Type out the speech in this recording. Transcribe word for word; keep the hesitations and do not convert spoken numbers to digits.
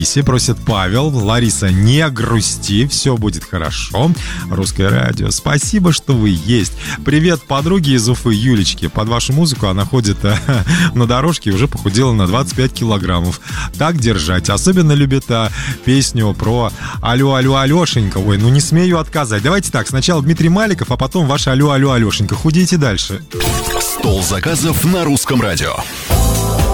Ларисе, просит Павел. Лариса, не грусти, все будет хорошо. Русское радио, спасибо, что вы есть. Привет подруге из Уфы, Юлечке. Под вашу музыку она ходит а, на дорожке и уже похудела на двадцать пять килограммов. Так держать. Особенно любит а, песню про «Алло, алло, Алешенька». Ой, ну не смею отказать. Давайте так, сначала Дмитрий Маликов, а потом ваш «Алло, алло, Алешенька». Худейте дальше. Стол заказов на Русском радио.